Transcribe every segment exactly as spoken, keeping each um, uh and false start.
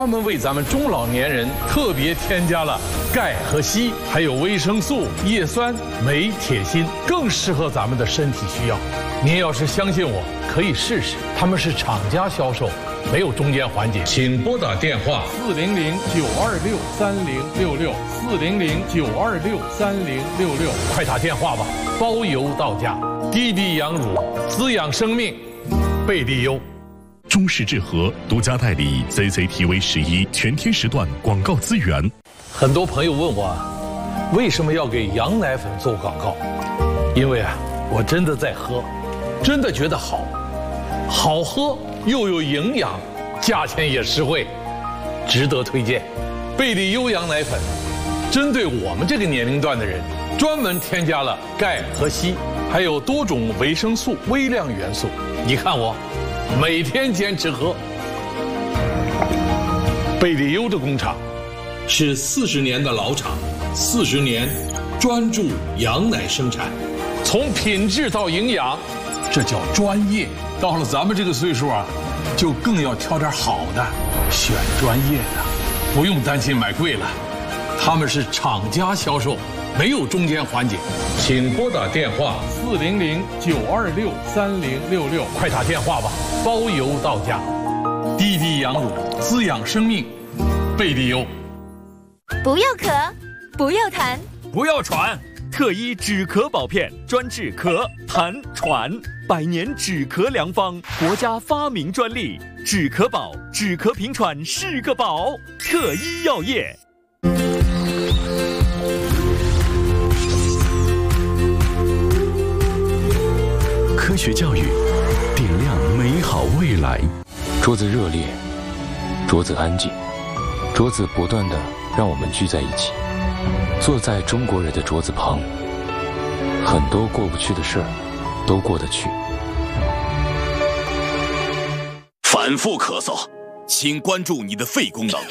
专门为咱们中老年人特别添加了钙和硒，还有维生素、叶酸、镁、铁、锌，更适合咱们的身体需要。您要是相信我，可以试试。他们是厂家销售，没有中间环节。请拨打电话四零零九二六三零六六四零零九二六三零六六， 快打电话吧，包邮到家。滴滴羊乳，滋养生命，贝利优。 中视智和独家代理 C C T V 十一全天时段广告资源。 很多朋友问我，为什么要给羊奶粉做广告？因为啊，我真的在喝，真的觉得好，好喝又有营养，价钱也实惠，值得推荐。贝利优羊奶粉，针对我们这个年龄段的人，专门添加了钙和硒，还有多种维生素、微量元素。你看我。每天坚持喝。贝利优的工厂是四十年的老厂，四十年专注羊奶生产，从品质到营养，这叫专业。到了咱们这个岁数啊，就更要挑点好的，选专业的，不用担心买贵了。他们是厂家销售，没有中间环节。请拨打电话四零零九二六三零六六， 快打电话吧，包邮到家。滴滴羊乳，滋养生命，贝利优。 不要咳，不要痰， 不要喘，特医止咳宝片专治咳、痰、喘，百年止咳良方，国家发明专利，止咳宝，止咳平喘是个宝，特医药业。 科学教育，点亮美好未来。 桌子热烈，桌子安静，桌子不断地让我们聚在一起。坐在中国人的桌子旁，很多过不去的事儿都过得去。 反复咳嗽，请关注你的肺功能。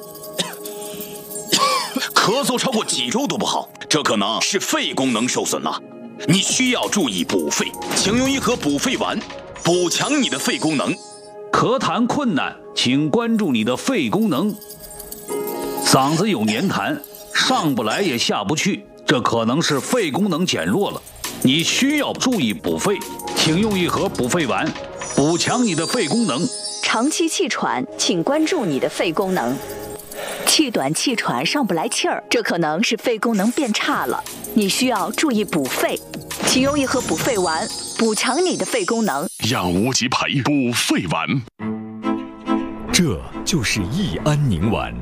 咳嗽超过几周都不好，这可能是肺功能受损了。你需要注意补肺，请用一盒补肺丸，补强你的肺功能。 咳痰困难，请关注你的肺功能。嗓子有黏痰，上不来也下不去，这可能是肺功能减弱了。你需要注意补肺，请用一盒补肺丸，补强你的肺功能。 长期气喘，请关注你的肺功能。气短气喘上不来气儿，这可能是肺功能变差了，你需要注意补肺，请用一盒补肺丸，补强你的肺功能。 养无极培补肺丸， 这就是益安宁丸。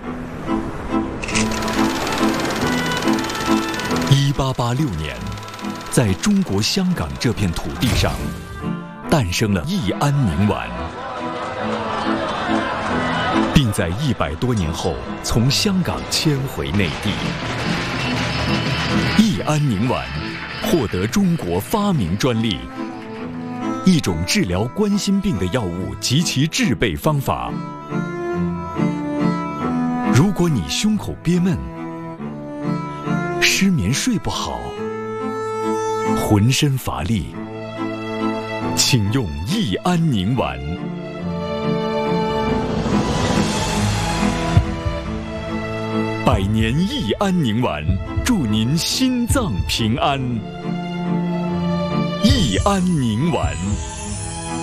一八八六年，在中国香港这片土地上，诞生了益安宁丸。并在一百多年后从香港迁回内地。益安宁丸获得中国发明专利，一种治疗冠心病的药物及其制备方法。如果你胸口憋闷、失眠睡不好、浑身乏力，请用益安宁丸。百年益安宁丸，祝您心脏平安。益安宁丸。